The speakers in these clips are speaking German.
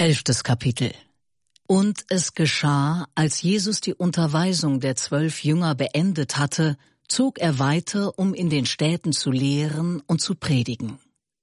11. Kapitel. Und es geschah, als Jesus die Unterweisung der 12 Jünger beendet hatte, zog er weiter, um in den Städten zu lehren und zu predigen.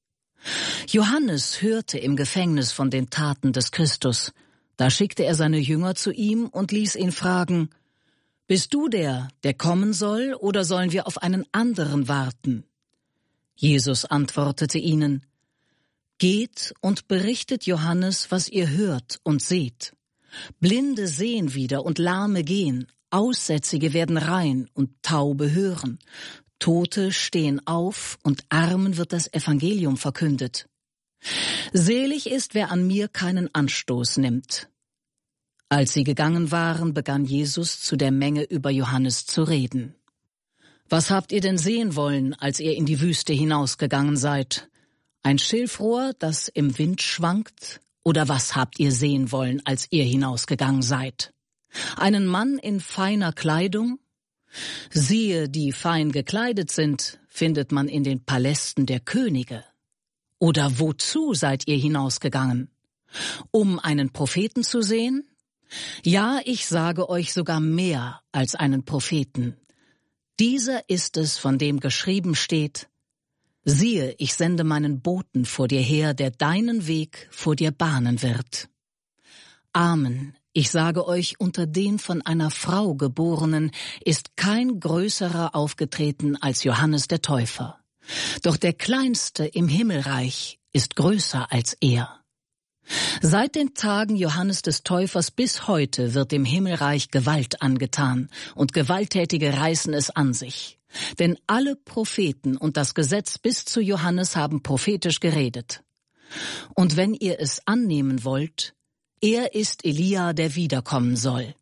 Johannes hörte im Gefängnis von den Taten des Christus. Da schickte er seine Jünger zu ihm und ließ ihn fragen: Bist du der kommen soll, oder sollen wir auf einen anderen warten? Jesus antwortete ihnen: Geht und berichtet Johannes, was ihr hört und seht. Blinde sehen wieder und Lahme gehen, Aussätzige werden rein und Taube hören. Tote stehen auf und Armen wird das Evangelium verkündet. Selig ist, wer an mir keinen Anstoß nimmt. Als sie gegangen waren, begann Jesus zu der Menge über Johannes zu reden. Was habt ihr denn sehen wollen, als ihr in die Wüste hinausgegangen seid? Ein Schilfrohr, das im Wind schwankt? Oder was habt ihr sehen wollen, als ihr hinausgegangen seid? Einen Mann in feiner Kleidung? Siehe, die fein gekleidet sind, findet man in den Palästen der Könige. Oder wozu seid ihr hinausgegangen? Um einen Propheten zu sehen? Ja, ich sage euch sogar mehr als einen Propheten. Dieser ist es, von dem geschrieben steht: Siehe, ich sende meinen Boten vor dir her, der deinen Weg vor dir bahnen wird. Amen, ich sage euch, unter den von einer Frau Geborenen ist kein Größerer aufgetreten als Johannes der Täufer. Doch der Kleinste im Himmelreich ist größer als er. Seit den Tagen Johannes des Täufers bis heute wird dem Himmelreich Gewalt angetan, und Gewalttätige reißen es an sich. Denn alle Propheten und das Gesetz bis zu Johannes haben prophetisch geredet. Und wenn ihr es annehmen wollt, er ist Elia, der wiederkommen soll.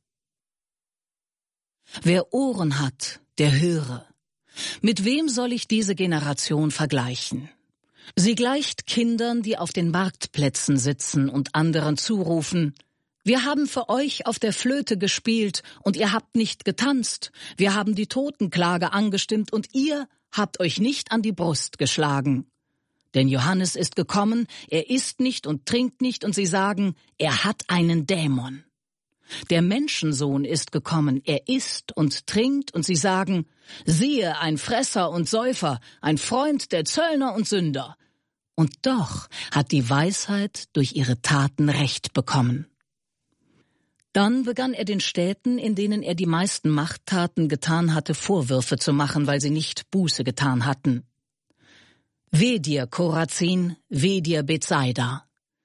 Wer Ohren hat, der höre. Mit wem soll ich diese Generation vergleichen? Sie gleicht Kindern, die auf den Marktplätzen sitzen und anderen zurufen: Wir haben für euch auf der Flöte gespielt und ihr habt nicht getanzt. Wir haben die Totenklage angestimmt und ihr habt euch nicht an die Brust geschlagen. Denn Johannes ist gekommen, er isst nicht und trinkt nicht, und sie sagen, er hat einen Dämon. Der Menschensohn ist gekommen, er isst und trinkt, und sie sagen, siehe, ein Fresser und Säufer, ein Freund der Zöllner und Sünder. Und doch hat die Weisheit durch ihre Taten Recht bekommen. Dann begann er den Städten, in denen er die meisten Machttaten getan hatte, Vorwürfe zu machen, weil sie nicht Buße getan hatten. Weh dir, Chorazin, weh dir, Bethsaida.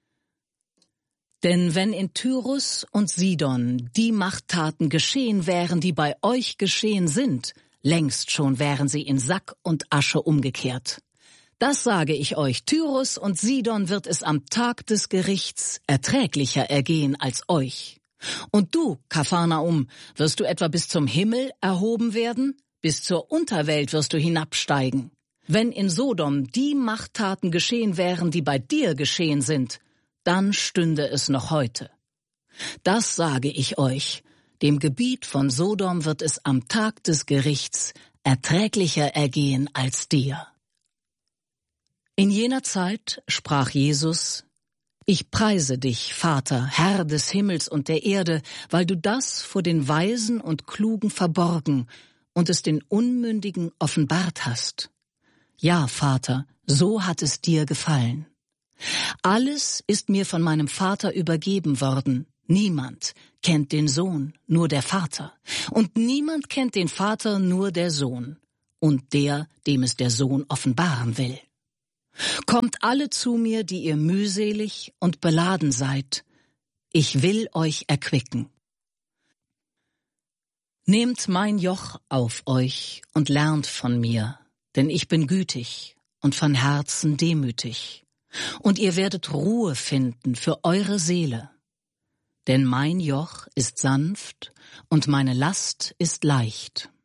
Denn wenn in Tyrus und Sidon die Machttaten geschehen wären, die bei euch geschehen sind, längst schon wären sie in Sack und Asche umgekehrt. Das sage ich euch, Tyrus und Sidon wird es am Tag des Gerichts erträglicher ergehen als euch. Und du, Kapharnaum, wirst du etwa bis zum Himmel erhoben werden? Bis zur Unterwelt wirst du hinabsteigen. Wenn in Sodom die Machttaten geschehen wären, die bei dir geschehen sind, dann stünde es noch heute. Das sage ich euch, dem Gebiet von Sodom wird es am Tag des Gerichts erträglicher ergehen als dir. In jener Zeit sprach Jesus: Ich preise dich, Vater, Herr des Himmels und der Erde, weil du das vor den Weisen und Klugen verborgen und es den Unmündigen offenbart hast. Ja, Vater, so hat es dir gefallen. Alles ist mir von meinem Vater übergeben worden. Niemand kennt den Sohn, nur der Vater. Und niemand kennt den Vater, nur der Sohn. Und der, dem es der Sohn offenbaren will. Kommt alle zu mir, die ihr mühselig und beladen seid. Ich will euch erquicken. Nehmt mein Joch auf euch und lernt von mir, denn ich bin gütig und von Herzen demütig. Und ihr werdet Ruhe finden für eure Seele. Denn mein Joch ist sanft und meine Last ist leicht.